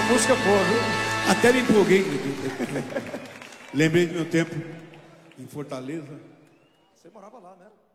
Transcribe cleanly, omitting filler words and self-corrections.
música boa, viu? Até me empolguei. Lembrei do meu tempo em Fortaleza. Você morava lá, né?